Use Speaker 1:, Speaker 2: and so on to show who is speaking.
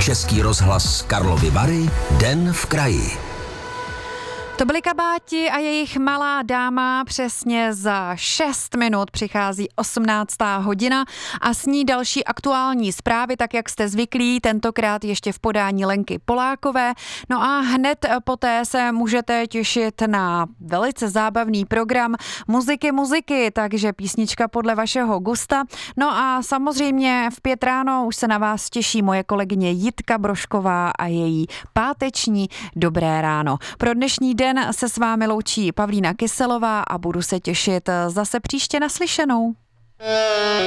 Speaker 1: Český rozhlas Karlovy Vary, Den v kraji.
Speaker 2: To byli Kabáti a jejich Malá dáma. Přesně za 6 minut přichází 18. hodina a s ní další aktuální zprávy, tak jak jste zvyklí, tentokrát ještě v podání Lenky Polákové. No a hned poté se můžete těšit na velice zábavný program muziky, takže písnička podle vašeho gusta. No a samozřejmě v 5 ráno už se na vás těší moje kolegyně Jitka Brošková a její páteční Dobré ráno. Pro dnešní den se s vámi loučí Pavlína Kyselová a budu se těšit zase příště naslyšenou.